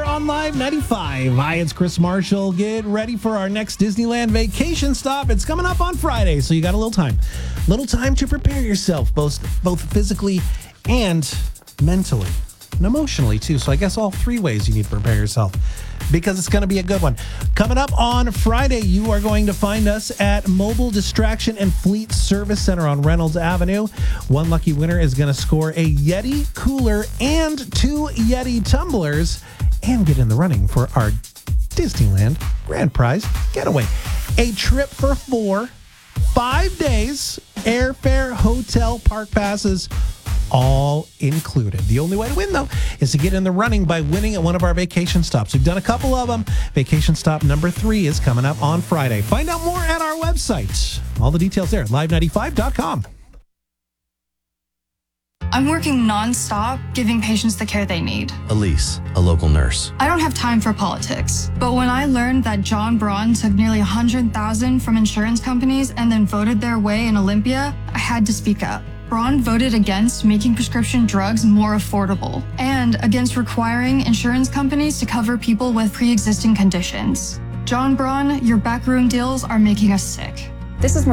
on Live 95. Hi, it's Chris Marshall. Get ready for our next Disneyland vacation stop. It's coming up on Friday, so you got a little time. Little time to prepare yourself, both physically and mentally and emotionally, too. So I guess all three ways you need to prepare yourself, because it's going to be a good one. Coming up on Friday, you are going to find us at Mobile Distraction and Fleet Service Center on Reynolds Avenue. One lucky winner is going to score a Yeti cooler and 2 Yeti tumblers and get in the running for our Disneyland Grand Prize getaway. A trip for 4, 5 days, airfare, hotel, park passes, all included. The only way to win, though, is to get in the running by winning at one of our vacation stops. We've done a couple of them. Vacation stop number 3 is coming up on Friday. Find out more at our website. All the details there, live95.com. I'm working nonstop, giving patients the care they need. Elise, a local nurse. I don't have time for politics. But when I learned that John Braun took nearly $100,000 from insurance companies and then voted their way in Olympia, I had to speak up. Braun voted against making prescription drugs more affordable and against requiring insurance companies to cover people with pre-existing conditions. John Braun, your backroom deals are making us sick. This is